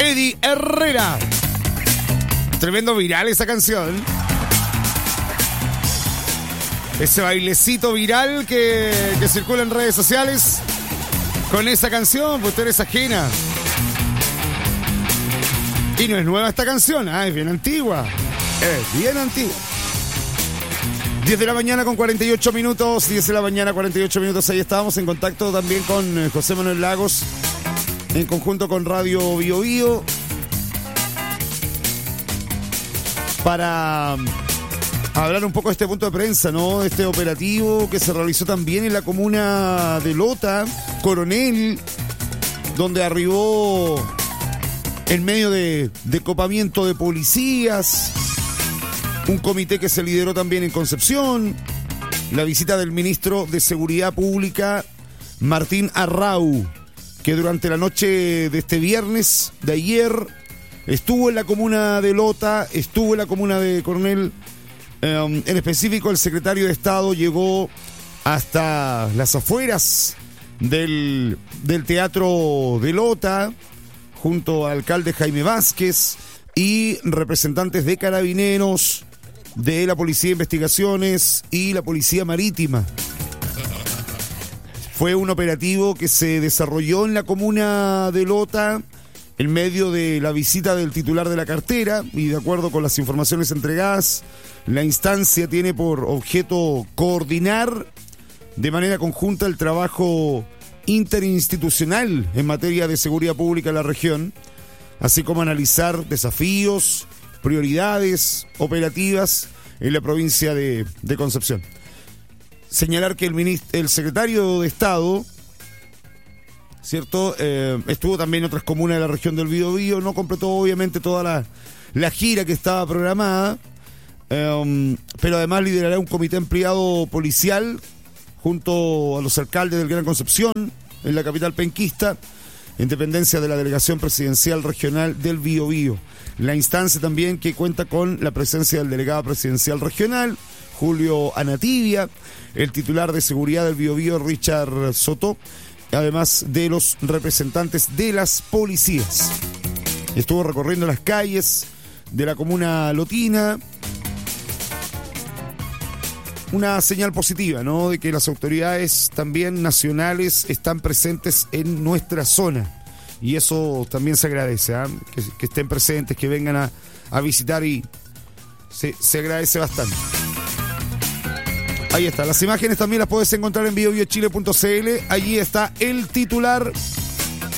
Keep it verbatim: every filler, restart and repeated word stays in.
Eddie Herrera. Tremendo viral esa canción. Ese bailecito viral que, que circula en redes sociales con esa canción, pues tú eres ajena. Y no es nueva esta canción, ah, es bien antigua. Es bien antigua. diez de la mañana con cuarenta y ocho minutos. diez de la mañana, cuarenta y ocho minutos. Ahí estábamos en contacto también con José Manuel Lagos, en conjunto con Radio Bio Bio, para hablar un poco de este punto de prensa, ¿no? Este operativo que se realizó también en la comuna de Lota, Coronel, donde arribó en medio de, de copamiento de policías, un comité que se lideró también en Concepción, la visita del ministro de Seguridad Pública, Martín Arrau, que durante la noche de este viernes, de ayer, estuvo en la comuna de Lota, estuvo en la comuna de Coronel. Um, en específico, el secretario de Estado llegó hasta las afueras del, del Teatro de Lota, junto al alcalde Jaime Vázquez y representantes de Carabineros, de la Policía de Investigaciones y la Policía Marítima. Fue un operativo que se desarrolló en la comuna de Lota en medio de la visita del titular de la cartera, y de acuerdo con las informaciones entregadas, la instancia tiene por objeto coordinar de manera conjunta el trabajo interinstitucional en materia de seguridad pública en la región, así como analizar desafíos, prioridades operativas en la provincia de, de Concepción. Señalar que el, minist- el secretario de Estado, ¿cierto? Eh, estuvo también en otras comunas de la región del Biobío, no completó obviamente toda la, la gira que estaba programada, eh, pero además liderará un comité ampliado policial junto a los alcaldes del Gran Concepción, en la capital penquista, en dependencia de la Delegación Presidencial Regional del Biobío. La instancia también que cuenta con la presencia del delegado presidencial regional, Julio Anatibia, el titular de seguridad del Biobío, Richard Soto, además de los representantes de las policías. Estuvo recorriendo las calles de la comuna lotina. Una señal positiva, ¿no? De que las autoridades también nacionales están presentes en nuestra zona. Y eso también se agradece, ¿eh? que, que estén presentes, que vengan a, a visitar, y se, se agradece bastante. Ahí está, las imágenes también las puedes encontrar en biobiochile punto c l. Allí está el titular